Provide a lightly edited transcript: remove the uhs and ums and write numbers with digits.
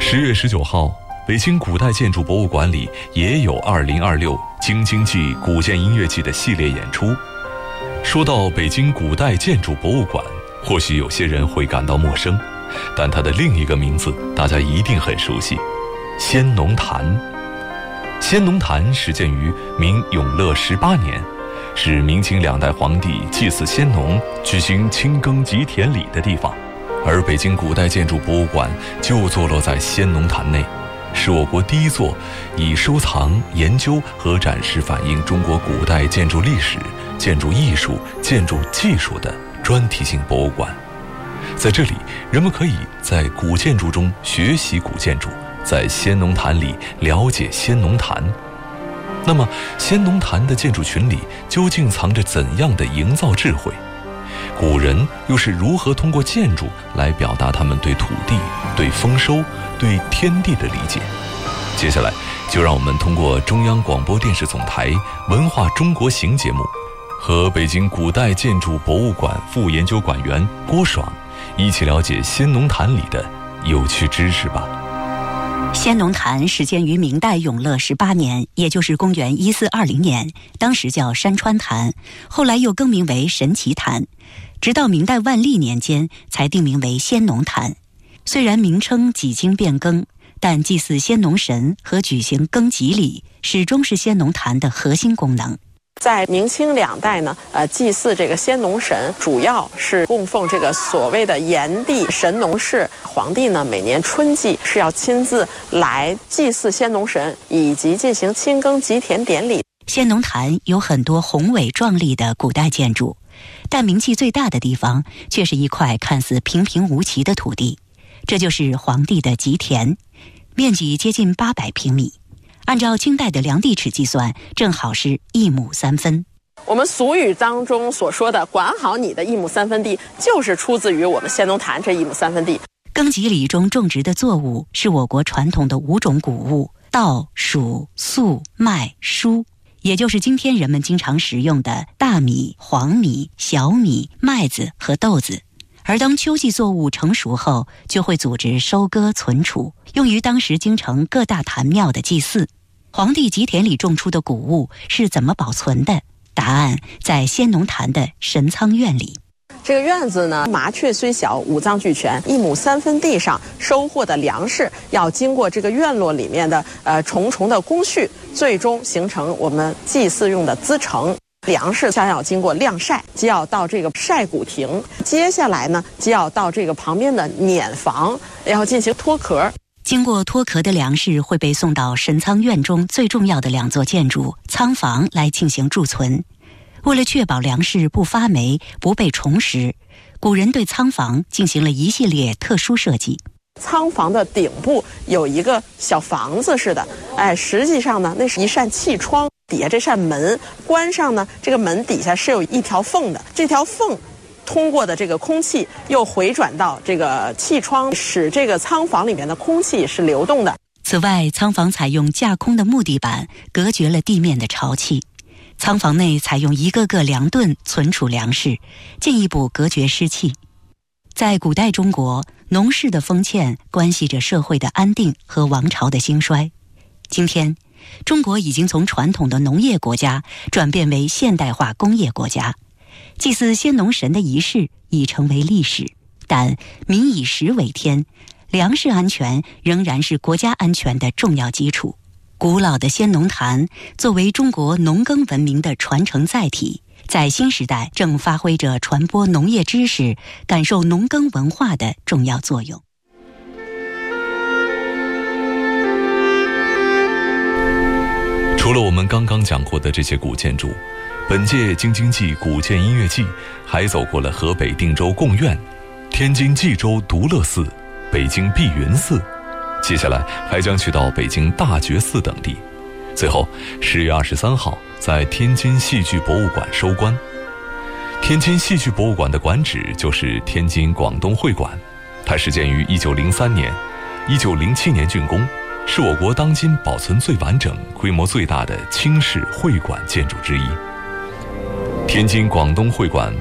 10月19号，北京古代建筑博物馆里也有2026京津冀古建音乐季的系列演出。说到北京古代建筑博物馆，或许有些人会感到陌生，但它的另一个名字大家一定很熟悉——先农坛。先农坛始建于明永乐18年，是明清2代皇帝祭祀先农、举行清耕吉田礼的地方。而北京古代建筑博物馆就坐落在先农坛内，是我国第一座以收藏、研究和展示反映中国古代建筑历史、建筑艺术、建筑技术的专题性博物馆。在这里，人们可以在古建筑中学习古建筑，在先农坛里了解先农坛。那么，先农坛的建筑群里究竟藏着怎样的营造智慧？古人又是如何通过建筑来表达他们对土地、对丰收、对天地的理解？接下来，就让我们通过中央广播电视总台《文化中国行》节目，和北京古代建筑博物馆副研究馆员郭爽一起了解先农坛里的有趣知识吧。 先农坛始建于明代永乐18年，也就是公元1420年，当时叫山川坛，后来又更名为神奇坛，直到明代万历年间才定名为先农坛。虽然名称几经变更，但祭祀先农神和举行耕吉礼始终是先农坛的核心功能。 在明清2代呢，祭祀这个先农神，主要是供奉这个所谓的炎帝神农氏。皇帝呢，每年春季是要亲自来祭祀先农神，以及进行清耕吉田典礼。 先农坛有很多宏伟壮丽的古代建筑，但名气最大的地方却是一块看似平平无奇的土地，这就是皇帝的吉田，面积接近800平米。按照清代的量地尺计算，正好是1亩3分。 我们俗语当中所说的管好你的1亩3分地，就是出自于我们先农坛这1亩3分地。 耕吉礼中种植的作物是我国传统的5种谷物：稻、黍、粟、麦、菽，也就是今天人们经常食用的大米、黄米、小米、麦子和豆子。而当秋季作物成熟后，就会组织收割存储，用于当时京城各大坛庙的祭祀。皇帝吉田里种出的谷物是怎么保存的？答案在先农坛的神仓院里。 这个院子呢，麻雀虽小，五脏俱全。1亩3分地上收获的粮食，要经过这个院落里面的重重的工序，最终形成我们祭祀用的资成。粮食将要经过晾晒，就要到这个晒谷亭，接下来呢，就要到这个旁边的碾房，要进行脱壳。 经过脱壳的粮食会被送到神仓院中最重要的2座建筑仓房来进行贮存。为了确保粮食不发霉、不被虫食，古人对仓房进行了一系列特殊设计。 仓房的顶部有一个小房子似的，实际上呢，那是一扇气窗，底下这扇门关上呢，这个门底下是有一条缝的，这条缝通过的这个空气又回转到这个气窗，使这个仓房里面的空气是流动的。 此外，仓房采用架空的木地板，隔绝了地面的潮气。仓房内采用一个个粮盾存储粮食，进一步隔绝湿气。在古代中国，农事的丰欠关系着社会的安定和王朝的兴衰。今天，中国已经从传统的农业国家转变为现代化工业国家，祭祀先农神的仪式已成为历史，但民以食为天，粮食安全仍然是国家安全的重要基础。古老的先农坛作为中国农耕文明的传承载体，在新时代正发挥着传播农业知识、感受农耕文化的重要作用。 除了我们刚刚讲过的这些古建筑，本届京津冀古建音乐季还走过了河北定州贡院、天津蓟州独乐寺、北京碧云寺，接下来还将去到北京大觉寺等地。最后10月23号在天津戏剧博物馆收官。天津戏剧博物馆的馆址就是天津广东会馆，它始建于1903年，1907年竣工，是我国当今保存最完整、规模最大的清式会馆建筑之一。天津广东会馆